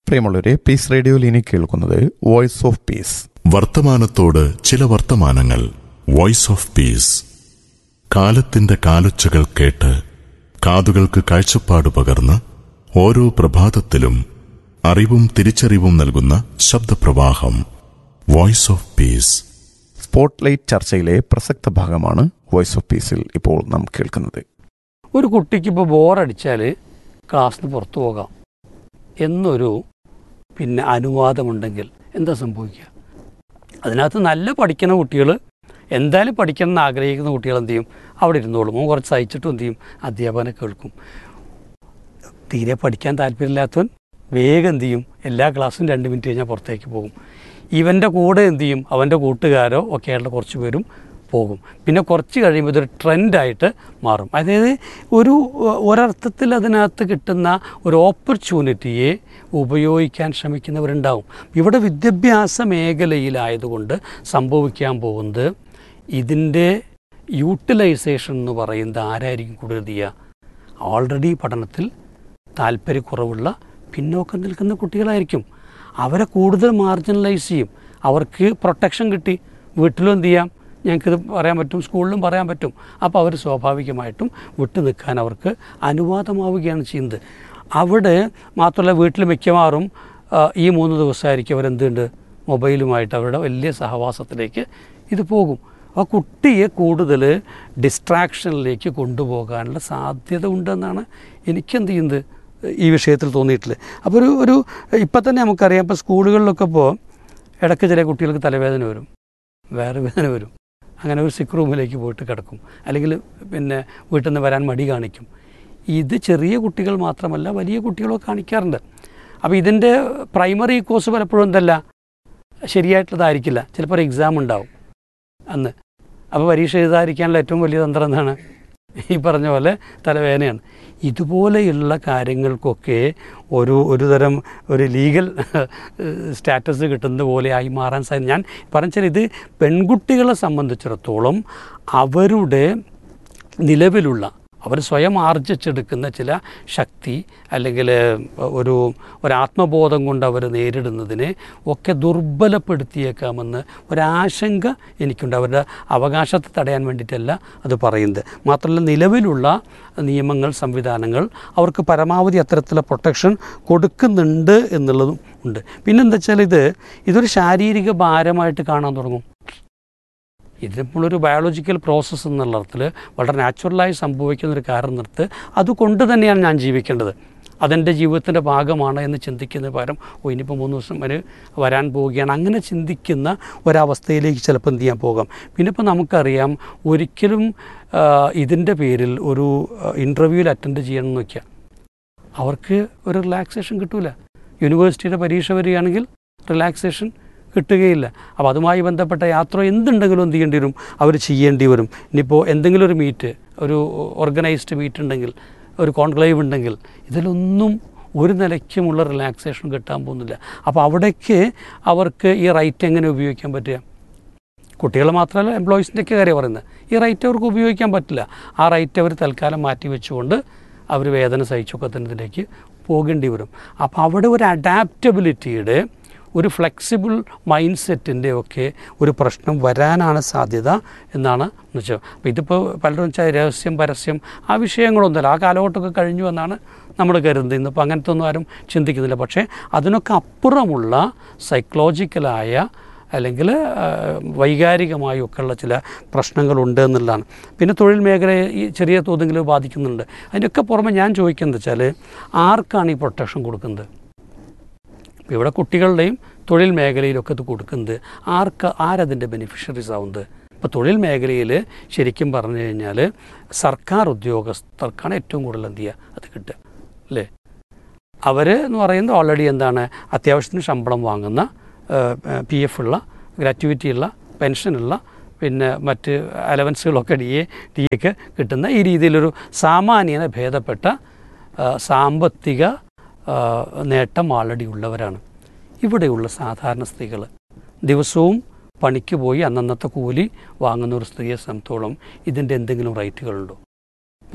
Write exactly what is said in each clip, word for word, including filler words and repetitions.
പ്രിയമുള്ളവരെ, പീസ് റേഡിയോയിൽ ഇനി കേൾക്കുന്നത് വോയിസ് ഓഫ് പീസ്. വർത്തമാനത്തോട് ചില വർത്തമാനങ്ങൾ. Voice of peace. കാലത്തിന്റെ കാലൊച്ചകൾ കേട്ട് കാതുകൾക്ക് കാഴ്ചപ്പാട് പകർന്ന് ഓരോ പ്രഭാതത്തിലും അറിവും തിരിച്ചറിവും നൽകുന്ന ശബ്ദപ്രവാഹം. Voice of peace. സ്പോട്ട്ലൈറ്റ് ചർച്ചയിലെ പ്രസക്ത ഭാഗമാണ് വോയിസ് ഓഫ് പീസിൽ ഇപ്പോൾ നാം കേൾക്കുന്നത്. ഒരു കുട്ടിക്ക് ഇപ്പോൾ ബോറടിച്ചാൽ ക്ലാസ്സിന് പുറത്തു പോകാം എന്നൊരു പിന്നെ അനുവാദമുണ്ടെങ്കിൽ എന്താ സംഭവിക്കുക? അതിനകത്ത് നല്ല പഠിക്കുന്ന കുട്ടികൾ, എന്തായാലും പഠിക്കണം എന്ന് ആഗ്രഹിക്കുന്ന കുട്ടികൾ എന്ത് ചെയ്യും? അവിടെ ഇരുന്നോളും. കുറച്ച് സഹിച്ചിട്ടും എന്ത് ചെയ്യും? അധ്യാപകനെ കേൾക്കും. തീരെ പഠിക്കാൻ താല്പര്യമില്ലാത്തവൻ വേഗം എന്ത് ചെയ്യും? എല്ലാ ക്ലാസ്സും രണ്ട് മിനിറ്റ് കഴിഞ്ഞാൽ പുറത്തേക്ക് പോകും. ഇവൻ്റെ കൂടെ എന്ത് ചെയ്യും? അവൻ്റെ കൂട്ടുകാരോ ഒക്കെയുള്ള കുറച്ച് പേരും പോകും. പിന്നെ കുറച്ച് കഴിയുമ്പോൾ ഇതൊരു ട്രെൻഡായിട്ട് മാറും. അതായത് ഒരു ഒരർത്ഥത്തിൽ അതിനകത്ത് കിട്ടുന്ന ഒരു ഓപ്പർച്യൂണിറ്റിയെ ഉപയോഗിക്കാൻ ശ്രമിക്കുന്നവരുണ്ടാവും. ഇവിടെ വിദ്യാഭ്യാസ മേഖലയിലായതുകൊണ്ട് സംഭവിക്കാൻ പോകുന്നത് ഇതിൻ്റെ യൂട്ടിലൈസേഷൻ എന്ന് പറയുന്നത് ആരായിരിക്കും കൂടുതൽ ചെയ്യുക? ഓൾറെഡി പഠനത്തിൽ താല്പര്യക്കുറവുള്ള പിന്നോക്കം നിൽക്കുന്ന കുട്ടികളായിരിക്കും. അവരെ കൂടുതൽ മാർജിനലൈസ് ചെയ്യും. അവർക്ക് പ്രൊട്ടക്ഷൻ കിട്ടി. വീട്ടിലും എന്ത് ചെയ്യാം? ഞങ്ങൾക്കിത് പറയാൻ പറ്റും, സ്കൂളിലും പറയാൻ പറ്റും. അപ്പോൾ അവർ സ്വാഭാവികമായിട്ടും വിട്ടു നിൽക്കാൻ അവർക്ക് അനുവാദമാവുകയാണ് ചെയ്യുന്നത്. അവിടെ മാത്രമല്ല, വീട്ടിൽ മിക്കവാറും ഈ മൂന്ന് ദിവസമായിരിക്കും അവരെന്തുണ്ട്? മൊബൈലുമായിട്ട് അവരുടെ വലിയ സഹവാസത്തിലേക്ക് ഇത് പോകും. ആ കുട്ടിയെ കൂടുതൽ ഡിസ്ട്രാക്ഷനിലേക്ക് കൊണ്ടുപോകാനുള്ള സാധ്യത ഉണ്ടെന്നാണ് എനിക്കെന്ത് ചെയ്യുന്നത് ഈ വിഷയത്തിൽ തോന്നിയിട്ടുള്ളത്. അപ്പോൾ ഒരു ഒരു ഇപ്പം തന്നെ നമുക്കറിയാം, ഇപ്പോൾ സ്കൂളുകളിലൊക്കെ ഇപ്പോൾ ഇടയ്ക്ക് ചില കുട്ടികൾക്ക് തലവേദന വരും, വേറെ വേദന വരും. അങ്ങനെ ഒരു സിക്ക് റൂമിലേക്ക് പോയിട്ട് കിടക്കും, അല്ലെങ്കിൽ പിന്നെ വീട്ടിൽ നിന്ന് വരാൻ മടി കാണിക്കും. ഇത് ചെറിയ കുട്ടികൾ മാത്രമല്ല, വലിയ കുട്ടികളൊക്കെ കാണിക്കാറുണ്ട്. അപ്പോൾ ഇതിൻ്റെ പ്രൈമറി കോഴ്സ് പലപ്പോഴും എന്തല്ല ശരിയായിട്ടുള്ളതായിരിക്കില്ല. ചിലപ്പോൾ ഒരു എക്സാം ഉണ്ടാവും അന്ന്. അപ്പോൾ പരീക്ഷ എഴുതാതിരിക്കാനുള്ള ഏറ്റവും വലിയ തന്ത്രം എന്താണ്? ഈ പറഞ്ഞ പോലെ തലവേദനയാണ്. ഇതുപോലെയുള്ള കാര്യങ്ങൾക്കൊക്കെ ഒരു ഒരു തരം ഒരു ലീഗൽ സ്റ്റാറ്റസ് കിട്ടുന്നത് പോലെ ആയി മാറാൻ സാധ്യത. ഞാൻ പറഞ്ഞാൽ ഇത് പെൺകുട്ടികളെ സംബന്ധിച്ചിടത്തോളം അവരുടെ നിലവിലുള്ള അവർ സ്വയം ആർജിച്ചെടുക്കുന്ന ചില ശക്തി അല്ലെങ്കിൽ ഒരു ഒരാത്മബോധം കൊണ്ട് അവർ നേരിടുന്നതിനെ ഒക്കെ ദുർബലപ്പെടുത്തിയേക്കാമെന്ന് ഒരാശങ്ക എനിക്കുണ്ട്. അവരുടെ അവകാശത്തെ തടയാൻ വേണ്ടിയിട്ടല്ല അത് പറയുന്നത്. മാത്രമല്ല, നിലവിലുള്ള നിയമങ്ങൾ, സംവിധാനങ്ങൾ അവർക്ക് പരമാവധി അത്തരത്തിലുള്ള പ്രൊട്ടക്ഷൻ കൊടുക്കുന്നുണ്ട് എന്നുള്ളതും ഉണ്ട്. പിന്നെന്താ വെച്ചാൽ ഇത് ഇതൊരു ശാരീരിക ഭാരമായിട്ട് കാണാൻ തുടങ്ങും. ഇതിനിപ്പോഴൊരു ബയോളജിക്കൽ പ്രോസസ്സ് എന്നുള്ള അർത്ഥത്തിൽ വളരെ നാച്ചുറലായി സംഭവിക്കുന്നൊരു കാര്യം നിർത്ത് അതുകൊണ്ട് തന്നെയാണ് ഞാൻ ജീവിക്കേണ്ടത്, അതെൻ്റെ ജീവിതത്തിൻ്റെ ഭാഗമാണ് എന്ന് ചിന്തിക്കുന്ന പകരം ഓ ഇനിയിപ്പോൾ മൂന്ന് ദിവസം വരെ വരാൻ പോവുകയാണ്, അങ്ങനെ ചിന്തിക്കുന്ന ഒരവസ്ഥയിലേക്ക് ചിലപ്പോൾ എന്ത് ചെയ്യാൻ പോകാം. പിന്നെ ഇപ്പോൾ നമുക്കറിയാം, ഒരിക്കലും ഇതിൻ്റെ പേരിൽ ഒരു ഇൻ്റർവ്യൂവിൽ അറ്റൻഡ് ചെയ്യണം എന്ന് വയ്ക്കുക, അവർക്ക് ഒരു റിലാക്സേഷൻ കിട്ടില്ല. യൂണിവേഴ്സിറ്റിയുടെ പരീക്ഷ വരികയാണെങ്കിൽ റിലാക്സേഷൻ കിട്ടുകയില്ല. അപ്പോൾ അതുമായി ബന്ധപ്പെട്ട യാത്ര എന്തുണ്ടെങ്കിലും എന്ത് ചെയ്യേണ്ടി വരും? അവർ ചെയ്യേണ്ടി വരും. ഇനിയിപ്പോൾ എന്തെങ്കിലും ഒരു മീറ്റ്, ഒരു ഓർഗനൈസ്ഡ് മീറ്റ് ഉണ്ടെങ്കിൽ, ഒരു കോൺക്ലേവ് ഉണ്ടെങ്കിൽ, ഇതിലൊന്നും ഒരു നിലയ്ക്കുമുള്ള റിലാക്സേഷൻ കിട്ടാൻ പോകുന്നില്ല. അപ്പോൾ അവിടേക്ക് അവർക്ക് ഈ റൈറ്റ് എങ്ങനെ ഉപയോഗിക്കാൻ പറ്റുക? കുട്ടികൾ മാത്രമല്ല, എംപ്ലോയീസിൻ്റെയൊക്കെ കാര്യം പറയുന്നത്, ഈ റൈറ്റ് അവർക്ക് ഉപയോഗിക്കാൻ പറ്റില്ല. ആ റൈറ്റ് അവർ തൽക്കാലം മാറ്റി വെച്ചുകൊണ്ട് അവർ വേദന സഹിച്ചൊക്കെ തന്നെ ഇതിലേക്ക് പോകേണ്ടി വരും. അപ്പോൾ അവിടെ ഒരു അഡാപ്റ്റബിലിറ്റിയുടെ, ഒരു ഫ്ലെക്സിബിൾ മൈൻഡ് സെറ്റിൻ്റെ ഒക്കെ ഒരു പ്രശ്നം വരാനാണ് സാധ്യത എന്നാണ് വെച്ചാൽ. അപ്പോൾ ഇതിപ്പോൾ പലരും വെച്ചാൽ രഹസ്യം, പരസ്യം, ആ വിഷയങ്ങളൊന്നുമല്ല, ആ കാലഘട്ടമൊക്കെ കഴിഞ്ഞു എന്നാണ് നമ്മൾ കരുതുന്നത്. ഇന്നിപ്പോൾ അങ്ങനത്തെ ഒന്നും ആരും ചിന്തിക്കുന്നില്ല. പക്ഷേ അതിനൊക്കെ അപ്പുറമുള്ള സൈക്കോളജിക്കലായ അല്ലെങ്കിൽ വൈകാരികമായും ഒക്കെയുള്ള ചില പ്രശ്നങ്ങളുണ്ട് എന്നുള്ളതാണ്. പിന്നെ തൊഴിൽ മേഖലയെ ഈ ചെറിയ തോതിൽ ബാധിക്കുന്നുണ്ട്. അതിൻ്റെയൊക്കെ പുറമെ ഞാൻ ചോദിക്കുന്നത് വെച്ചാൽ, ആർക്കാണ് ഈ പ്രൊട്ടക്ഷൻ കൊടുക്കുന്നത്? ഇവിടെ കുട്ടികളുടെയും തൊഴിൽ മേഖലയിലൊക്കെ ഇത് കൊടുക്കുന്നത് ആർക്ക് ആരതിൻ്റെ ബെനിഫിഷ്യറീസ് ആവുന്നത്? ഇപ്പോൾ തൊഴിൽ മേഖലയിൽ ശരിക്കും പറഞ്ഞു കഴിഞ്ഞാൽ സർക്കാർ ഉദ്യോഗസ്ഥർക്കാണ് ഏറ്റവും കൂടുതൽ എന്ത് ചെയ്യുക അത് കിട്ടുക, അല്ലേ? അവർ എന്ന് പറയുന്നത് ഓൾറെഡി എന്താണ്, അത്യാവശ്യത്തിന് ശമ്പളം വാങ്ങുന്ന, പി എഫ് ഉള്ള, ഗ്രാറ്റുവിറ്റി ഉള്ള, പെൻഷനുള്ള, പിന്നെ മറ്റ് അലവൻസുകളൊക്കെ ഡി എ ഡി എക്ക് കിട്ടുന്ന ഈ രീതിയിലൊരു സാമാന്യന ഭേദപ്പെട്ട സാമ്പത്തിക നേട്ടം ആൾറെഡി ഉള്ളവരാണ്. ഇവിടെയുള്ള സാധാരണ സ്ത്രീകൾ ദിവസവും പണിക്ക് പോയി അന്നന്നത്തെ കൂലി വാങ്ങുന്ന ഒരു സ്ത്രീയെ സംബന്ധിച്ചോളം ഇതിൻ്റെ എന്തെങ്കിലും റൈറ്റുകളുണ്ടോ?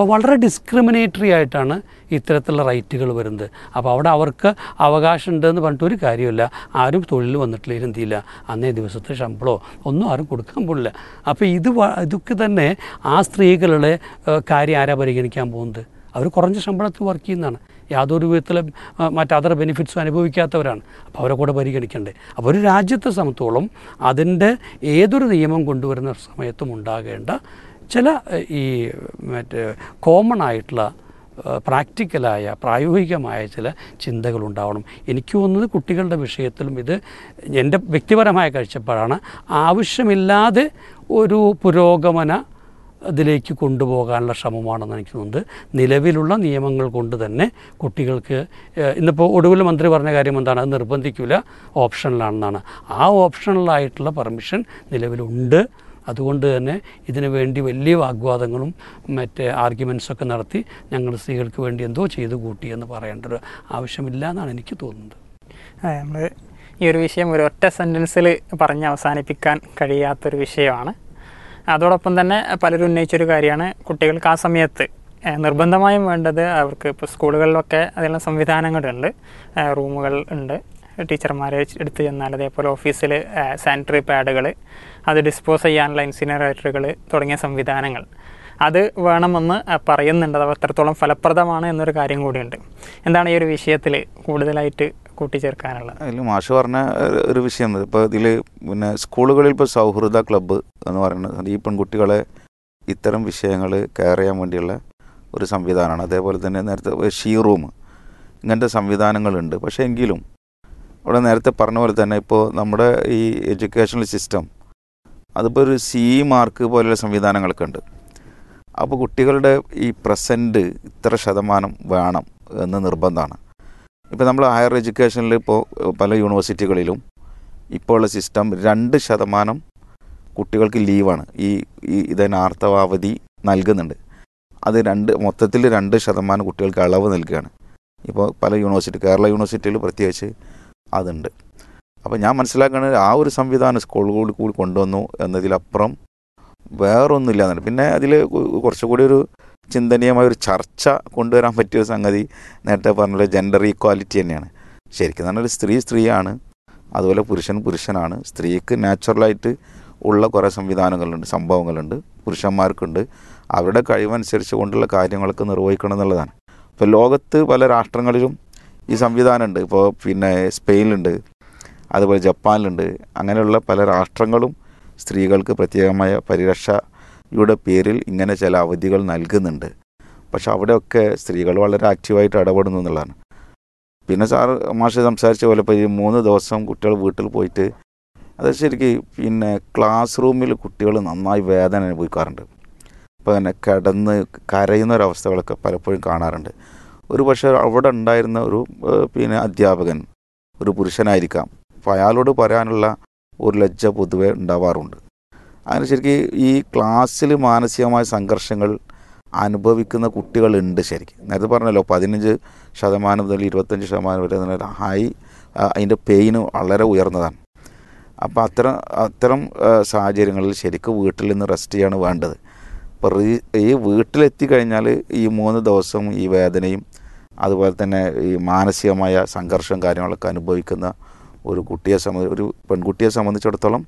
അപ്പോൾ വളരെ ഡിസ്ക്രിമിനേറ്ററി ആയിട്ടാണ് ഇത്തരത്തിലുള്ള റൈറ്റുകൾ വരുന്നത്. അപ്പോൾ അവിടെ അവർക്ക് അവകാശം ഉണ്ടെന്ന് പറഞ്ഞിട്ട് ഒരു കാര്യമില്ല. ആരും തൊഴിൽ വന്നിട്ടില്ല, എന്ത് ചെയ്യില്ല, അന്നേ ദിവസത്തെ ശമ്പളമോ ഒന്നും ആരും കൊടുക്കാൻ പോകില്ല. അപ്പോൾ ഇത് ഇതൊക്കെ തന്നെ ആ സ്ത്രീകളുടെ കാര്യം ആരാ പരിഗണിക്കാൻ പോകുന്നത്? അവർ കുറഞ്ഞ ശമ്പളത്തിൽ വർക്ക് ചെയ്യുന്നതാണ്, യാതൊരു വിധത്തിലും മറ്റ് അതർ ബെനിഫിറ്റ്സും അനുഭവിക്കാത്തവരാണ്. അപ്പോൾ അവരെ കൂടെ പരിഗണിക്കണ്ടേ? അപ്പോൾ ഒരു രാജ്യത്തെ സംബന്ധിച്ചോളം അതിൻ്റെ ഏതൊരു നിയമം കൊണ്ടുവരുന്ന സമയത്തും ഉണ്ടാകേണ്ട ചില ഈ മറ്റേ കോമൺ ആയിട്ടുള്ള പ്രാക്ടിക്കലായ പ്രായോഗികമായ ചില ചിന്തകളുണ്ടാവണം. എനിക്ക് തോന്നുന്നത് കുട്ടികളുടെ വിഷയത്തിലും ഇത് എൻ്റെ വ്യക്തിപരമായ കാഴ്ചപ്പാടാണ്. ആവശ്യമില്ലാതെ ഒരു പുരോഗമന അതിലേക്ക് കൊണ്ടുപോകാനുള്ള ശ്രമമാണെന്ന് എനിക്ക് തോന്നുന്നത്. നിലവിലുള്ള നിയമങ്ങൾ കൊണ്ട് തന്നെ കുട്ടികൾക്ക് ഇന്നിപ്പോൾ ഒടുവിൽ മന്ത്രി പറഞ്ഞ കാര്യം എന്താണ്? അത് നിർബന്ധിക്കില്ല, ഓപ്ഷണലാണെന്നാണ്. ആ ഓപ്ഷണലായിട്ടുള്ള പെർമിഷൻ നിലവിലുണ്ട്. അതുകൊണ്ട് തന്നെ ഇതിനു വേണ്ടി വലിയ വാഗ്വാദങ്ങളും മറ്റേ ആർഗ്യുമെൻറ്റ്സൊക്കെ നടത്തി ഞങ്ങൾ സ്ത്രീകൾക്ക് വേണ്ടി എന്തോ ചെയ്തു കൂട്ടി എന്ന് പറയേണ്ട ഒരു ആവശ്യമില്ല എന്നാണ് എനിക്ക് തോന്നുന്നത്. നമ്മൾ ഈ ഒരു വിഷയം ഒരു ഒറ്റ സെൻറ്റൻസിൽ പറഞ്ഞ് അവസാനിപ്പിക്കാൻ കഴിയാത്തൊരു വിഷയമാണ്. അതോടൊപ്പം തന്നെ പലരും ഉന്നയിച്ചൊരു കാര്യമാണ് കുട്ടികൾക്ക് ആ സമയത്ത് നിർബന്ധമായും വേണ്ടത്. അവർക്ക് ഇപ്പോൾ സ്കൂളുകളിലൊക്കെ അതിനുള്ള സംവിധാനങ്ങളുണ്ട്, റൂമുകൾ ഉണ്ട്, ടീച്ചർമാരെ എടുത്ത് ചെന്നാൽ അതേപോലെ ഓഫീസിൽ സാനിറ്ററി പാഡുകൾ, അത് ഡിസ്പോസ് ചെയ്യാനുള്ള ഇൻസിനറേറ്ററുകൾ തുടങ്ങിയ സംവിധാനങ്ങൾ അത് വേണമെന്ന് പറയുന്നുണ്ട്. അത് എത്രത്തോളം ഫലപ്രദമാണ് എന്നൊരു കാര്യം കൂടിയുണ്ട്. എന്താണ് ഈ ഒരു വിഷയത്തിൽ കൂടുതലായിട്ട് കൂട്ടിച്ചേർക്കാനുള്ളത്? അതിൽ മാഷ് പറഞ്ഞ ഒരു വിഷയം, ഇപ്പോൾ ഇതിൽ പിന്നെ സ്കൂളുകളിൽ ഇപ്പോൾ സൗഹൃദ ക്ലബ്ബ് എന്ന് പറയുന്നത് ഈ പെൺകുട്ടികളെ ഇത്തരം വിഷയങ്ങൾ കെയർ ചെയ്യാൻ വേണ്ടിയുള്ള ഒരു സംവിധാനമാണ്. അതേപോലെ തന്നെ നേരത്തെ ഷീ റൂം, ഇങ്ങനത്തെ സംവിധാനങ്ങളുണ്ട്. പക്ഷേ എങ്കിലും അവിടെ നേരത്തെ പറഞ്ഞ പോലെ തന്നെ ഇപ്പോൾ നമ്മുടെ ഈ എഡ്യൂക്കേഷണൽ സിസ്റ്റം അതിപ്പോൾ ഒരു സി മാർക്ക് പോലെയുള്ള സംവിധാനങ്ങളൊക്കെ ഉണ്ട്. അപ്പോൾ കുട്ടികളുടെ ഈ പ്രസൻറ്റ് ഇത്ര ശതമാനം വേണം എന്ന് നിർബന്ധമാണ്. ഇപ്പോൾ നമ്മൾ ഹയർ എഡ്യൂക്കേഷനിൽ ഇപ്പോൾ പല യൂണിവേഴ്സിറ്റികളിലും ഇപ്പോൾ ഉള്ള സിസ്റ്റം രണ്ട് ശതമാനം കുട്ടികൾക്ക് ലീവാണ്. ഈ ഈ ഇതിന് ആർത്തവാവധി നൽകുന്നുണ്ട്. അത് രണ്ട് മൊത്തത്തിൽ രണ്ട് ശതമാനം കുട്ടികൾക്ക് അളവ് നൽകുകയാണ്. ഇപ്പോൾ പല യൂണിവേഴ്സിറ്റി, കേരള യൂണിവേഴ്സിറ്റിയിൽ പ്രത്യേകിച്ച് അതുണ്ട്. അപ്പോൾ ഞാൻ മനസ്സിലാക്കുന്നത് ആ ഒരു സംവിധാനം സ്കൂളുകളിൽ കൂടി കൊണ്ടുവന്നു എന്നതിലപ്പുറം വേറൊന്നുമില്ല എന്നാണ്. പിന്നെ അതിൽ കുറച്ചുകൂടി ഒരു ചിന്തനീയമായ ഒരു ചർച്ച കൊണ്ടുവരാൻ പറ്റിയ സംഗതി നേരത്തെ പറഞ്ഞ ജെൻഡർ ഈക്വാലിറ്റി തന്നെയാണ്. ശരിക്കും പറഞ്ഞാൽ സ്ത്രീ സ്ത്രീയാണ്, അതുപോലെ പുരുഷൻ പുരുഷനാണ്. സ്ത്രീക്ക് നാച്ചുറലായിട്ട് ഉള്ള കുറേ സംവിധാനങ്ങളുണ്ട്, സംഭവങ്ങളുണ്ട്, പുരുഷന്മാർക്കുണ്ട്. അവരുടെ കഴിവനുസരിച്ച് കൊണ്ടുള്ള കാര്യങ്ങളൊക്കെ നിർവഹിക്കണം എന്നുള്ളതാണ്. ഇപ്പോൾ ലോകത്ത് പല രാഷ്ട്രങ്ങളിലും ഈ സംവിധാനമുണ്ട്. ഇപ്പോൾ പിന്നെ സ്പെയിനിലുണ്ട്, അതുപോലെ ജപ്പാനിലുണ്ട്. അങ്ങനെയുള്ള പല രാഷ്ട്രങ്ങളും സ്ത്രീകൾക്ക് പ്രത്യേകമായ പരിരക്ഷയുടെ പേരിൽ ഇങ്ങനെ ചില അവധികൾ നൽകുന്നുണ്ട്. പക്ഷെ അവിടെയൊക്കെ സ്ത്രീകൾ വളരെ ആക്റ്റീവായിട്ട് ഇടപെടുന്നു എന്നുള്ളതാണ്. പിന്നെ സാർ മാഷ് സംസാരിച്ച പോലെ ഇപ്പോൾ ഈ മൂന്ന് ദിവസം കുട്ടികൾ വീട്ടിൽ പോയിട്ട് അത് ശരിക്കും പിന്നെ ക്ലാസ് റൂമിൽ കുട്ടികൾ നന്നായി വേദന അനുഭവിക്കാറുണ്ട്. ഇപ്പോൾ തന്നെ കിടന്ന് കരയുന്ന ഒരവസ്ഥകളൊക്കെ പലപ്പോഴും കാണാറുണ്ട്. ഒരു പക്ഷേ അവിടെ ഉണ്ടായിരുന്ന ഒരു പിന്നെ അധ്യാപകൻ ഒരു പുരുഷനായിരിക്കാം. അപ്പോൾ അയാളോട് പറയാനുള്ള ഒരു ലജ്ജ പൊതുവെ ഉണ്ടാവാറുണ്ട്. അങ്ങനെ ശരിക്കും ഈ ക്ലാസ്സിൽ മാനസികമായ സംഘർഷങ്ങൾ അനുഭവിക്കുന്ന കുട്ടികളുണ്ട്. ശരിക്കും നേരത്തെ പറഞ്ഞല്ലോ പതിനഞ്ച് ശതമാനം മുതൽ ഇരുപത്തഞ്ച് ശതമാനം വരെ ഹൈ അതിൻ്റെ പെയിന് വളരെ ഉയർന്നതാണ്. അപ്പോൾ അത്തരം അത്തരം സാഹചര്യങ്ങളിൽ ശരിക്കും വീട്ടിൽ നിന്ന് റെസ്റ്റ് ചെയ്യാണ് വേണ്ടത്. അപ്പോൾ ഈ വീട്ടിലെത്തി കഴിഞ്ഞാൽ ഈ മൂന്ന് ദിവസം ഈ വേദനയും അതുപോലെ തന്നെ ഈ മാനസികമായ സംഘർഷം കാര്യങ്ങളൊക്കെ അനുഭവിക്കുന്ന ഒരു കുട്ടിയെ സംബന്ധിച്ച് ഒരു പെൺകുട്ടിയെ സംബന്ധിച്ചിടത്തോളം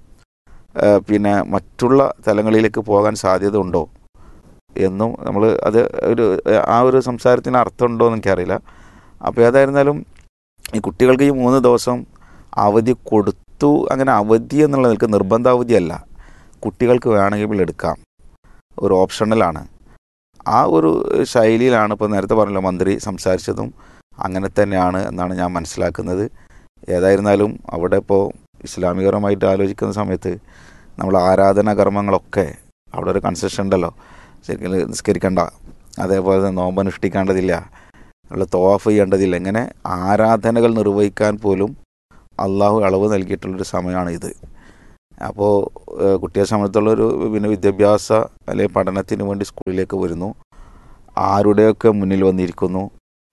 പിന്നെ മറ്റുള്ള തലങ്ങളിലേക്ക് പോകാൻ സാധ്യത ഉണ്ടോ എന്നും നമ്മൾ അത് ഒരു ആ ഒരു സംസാരത്തിന് അർത്ഥമുണ്ടോ എന്ന് എനിക്കറിയില്ല. അപ്പോൾ ഏതായിരുന്നാലും ഈ കുട്ടികൾക്ക് ഈ മൂന്ന് ദിവസം അവധി കൊടുത്തു. അങ്ങനെ അവധി എന്നുള്ള നിലക്ക് നിർബന്ധ അവധിയല്ല, കുട്ടികൾക്ക് വേണമെങ്കിൽ എടുക്കാം, ഒരു ഓപ്ഷണലാണ്. ആ ഒരു ശൈലിയിലാണ് ഇപ്പോൾ നേരത്തെ പറഞ്ഞല്ലോ മന്ത്രി സംസാരിച്ചതും അങ്ങനെ തന്നെയാണ് എന്നാണ് ഞാൻ മനസ്സിലാക്കുന്നത്. ഏതായിരുന്നാലും അവിടെ ഇപ്പോൾ ഇസ്ലാമികപരമായിട്ട് ആലോചിക്കുന്ന സമയത്ത് നമ്മൾ ആരാധനാ കർമ്മങ്ങളൊക്കെ അവിടെ ഒരു കൺസെഷൻ ഉണ്ടല്ലോ. ശരിക്കും നിസ്കരിക്കേണ്ട, അതേപോലെ തന്നെ നോമ്പനുഷ്ഠിക്കേണ്ടതില്ല, നമ്മൾ തവാഫ് ചെയ്യേണ്ടതില്ല. ഇങ്ങനെ ആരാധനകൾ നിർവഹിക്കാൻ പോലും അള്ളാഹു അളവ് നൽകിയിട്ടുള്ളൊരു സമയമാണ് ഇത്. അപ്പോൾ കുട്ടിയെ സംബന്ധിച്ചുള്ളൊരു പിന്നെ വിദ്യാഭ്യാസ അല്ലെങ്കിൽ പഠനത്തിന് വേണ്ടി സ്കൂളിലേക്ക് വരുന്നു, ആരുടെയൊക്കെ മുന്നിൽ വന്നിരിക്കുന്നു,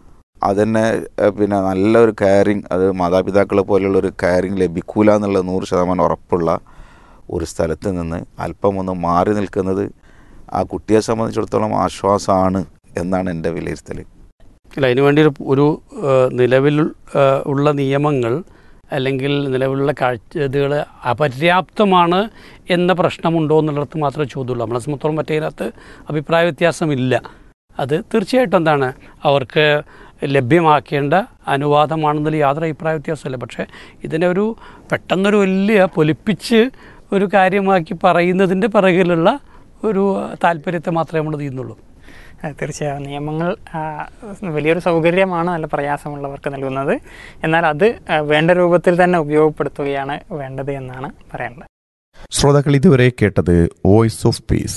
അതന്നെ പിന്നെ നല്ലൊരു കെയറിങ്, അത് മാതാപിതാക്കളെ പോലെയുള്ളൊരു കെയറിങ് ലഭിക്കൂല എന്നുള്ള നൂറ് ശതമാനം ഉറപ്പുള്ള ഒരു സ്ഥലത്ത് നിന്ന് അല്പം ഒന്ന് മാറി നിൽക്കുന്നത് ആ കുട്ടിയെ സംബന്ധിച്ചിടത്തോളം ആശ്വാസമാണ് എന്നാണ് എൻ്റെ വിലയിരുത്തൽ. അല്ല, അതിനു വേണ്ടി ഒരു ഒരു നിലവിൽ ഉള്ള നിയമങ്ങൾ അല്ലെങ്കിൽ നിലവിലുള്ള കാഴ്ചകൾ അപര്യാപ്തമാണ് എന്ന പ്രശ്നമുണ്ടോ എന്നുള്ളിടത്ത് മാത്രമേ ചോദ്യമുള്ളൂ. നമ്മളെ സംബന്ധിച്ചോളം മറ്റേതിനകത്ത് അഭിപ്രായ വ്യത്യാസമില്ല. അത് തീർച്ചയായിട്ടും എന്താണ് അവർക്ക് ലഭ്യമാക്കേണ്ട അനുവാദമാണെന്നതിൽ യാതൊരു അഭിപ്രായ വ്യത്യാസമില്ല. പക്ഷേ ഇതിനെ ഒരു പെട്ടെന്നൊരു വലിയ പൊലിപ്പിച്ച് ഒരു കാര്യമാക്കി പറയുന്നതിൻ്റെ പിറകിലുള്ള ഒരു താല്പര്യത്തെ മാത്രമേ നമ്മൾ ചെയ്യുന്നുള്ളൂ. തീർച്ചയായും നിയമങ്ങൾ വലിയൊരു സൗകര്യമാണ് നല്ല പ്രയാസമുള്ളവർക്ക് നൽകുന്നത്. എന്നാൽ അത് വേണ്ട രൂപത്തിൽ തന്നെ ഉപയോഗപ്പെടുത്തുകയാണ് വേണ്ടത് എന്നാണ് പറയാനുള്ളത്. ശ്രോതാക്കൾ ഇതുവരെ കേട്ടത് വോയിസ് ഓഫ് പീസ്.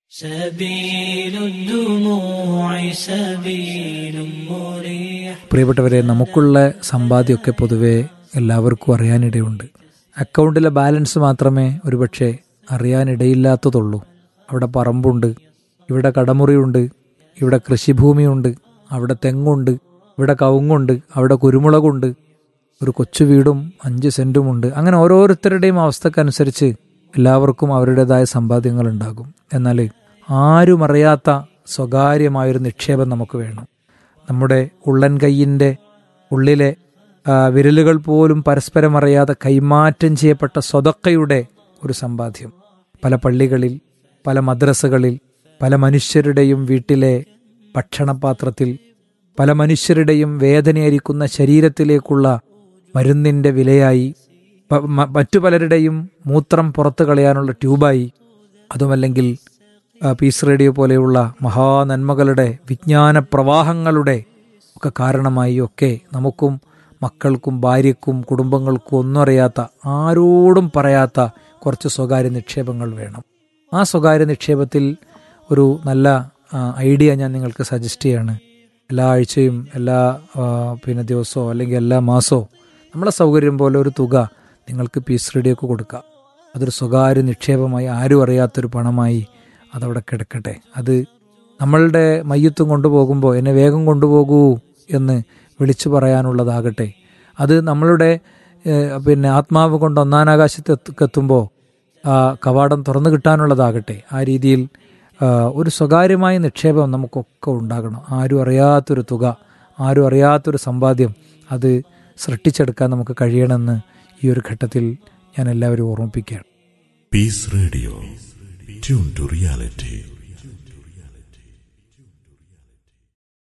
പ്രിയപ്പെട്ടവരെ, നമുക്കുള്ള സമ്പാദ്യമൊക്കെ പൊതുവെ എല്ലാവർക്കും അറിയാനിടയുണ്ട്. അക്കൗണ്ടിലെ ബാലൻസ് മാത്രമേ ഒരുപക്ഷെ അറിയാനിടയില്ലാത്തതുള്ളൂ. അവിടെ പറമ്പുണ്ട്, ഇവിടെ കടമുറിയുണ്ട്, ഇവിടെ കൃഷിഭൂമിയുണ്ട്, അവിടെ തെങ്ങുണ്ട്, ഇവിടെ കവുങ്ങുണ്ട്, അവിടെ കുരുമുളകുണ്ട്, ഒരു കൊച്ചു വീടും അഞ്ച് സെൻറ്റുമുണ്ട്. അങ്ങനെ ഓരോരുത്തരുടെയും അവസ്ഥക്കനുസരിച്ച് എല്ലാവർക്കും അവരുടേതായ സമ്പാദ്യങ്ങൾ ഉണ്ടാകും. എന്നാൽ ആരും അറിയാത്ത സ്വകാര്യമായൊരു നിക്ഷേപം നമുക്ക് വേണം. നമ്മുടെ ഉള്ളൻ കൈയിൻ്റെ ഉള്ളിലെ വിരലുകൾ പോലും പരസ്പരം അറിയാതെ കൈമാറ്റം ചെയ്യപ്പെട്ട സ്വതക്കയുടെ ഒരു സമ്പാദ്യം. പല പള്ളികളിൽ, പല മദ്രസകളിൽ, പല മനുഷ്യരുടെയും വീട്ടിലെ ഭക്ഷണപാത്രത്തിൽ, പല മനുഷ്യരുടെയും വേദനയായിരിക്കുന്ന ശരീരത്തിലേക്കുള്ള മരുന്നിൻ്റെ വിലയായി, മറ്റു പലരുടെയും മൂത്രം പുറത്തു കളയാനുള്ള ട്യൂബായി, അതുമല്ലെങ്കിൽ പീസ് റേഡിയോ പോലെയുള്ള മഹാനന്മകളുടെ വിജ്ഞാന പ്രവാഹങ്ങളുടെ ഒക്കെ കാരണമായി ഒക്കെ നമുക്കും മക്കൾക്കും ഭാര്യയ്ക്കും കുടുംബങ്ങൾക്കും ഒന്നും അറിയാത്ത, ആരോടും പറയാത്ത കുറച്ച് സ്വകാര്യ നിക്ഷേപങ്ങൾ വേണം. ആ സ്വകാര്യ നിക്ഷേപത്തിൽ ഒരു നല്ല ഐഡിയ ഞാൻ നിങ്ങൾക്ക് സജസ്റ്റ് ചെയ്യാണ്. എല്ലാ ആഴ്ചയും എല്ലാ പിന്നെ ദിവസമോ അല്ലെങ്കിൽ എല്ലാ മാസമോ നമ്മളെ സൗകര്യം പോലെ ഒരു തുക നിങ്ങൾക്ക് പീസ് റേഡിയോക്ക് കൊടുക്കുക. അതൊരു സ്വകാര്യ നിക്ഷേപമായി, ആരും അറിയാത്തൊരു പണമായി അതവിടെ കിടക്കട്ടെ. അത് നമ്മളുടെ മയ്യത്തും കൊണ്ടുപോകുമ്പോൾ എന്നെ വേഗം കൊണ്ടുപോകൂ എന്ന് വിളിച്ചു പറയാനുള്ളതാകട്ടെ. അത് നമ്മളുടെ പിന്നെ ആത്മാവ് കൊണ്ട് ഒന്നാനാകാശത്തെത്തുമ്പോൾ ആ കവാടം തുറന്നു കിട്ടാനുള്ളതാകട്ടെ. ആ രീതിയിൽ ഒരു സ്വകാര്യമായ നിക്ഷേപം നമുക്കൊക്കെ ഉണ്ടാകണം. ആരും അറിയാത്തൊരു തുക, ആരും അറിയാത്തൊരു സമ്പാദ്യം അത് സൃഷ്ടിച്ചെടുക്കാൻ നമുക്ക് കഴിയണമെന്ന് ഈ ഒരു ഘട്ടത്തിൽ ഞാൻ എല്ലാവരും ഓർമ്മിപ്പിക്കുകയാണ്. Piece radio, tune to reality.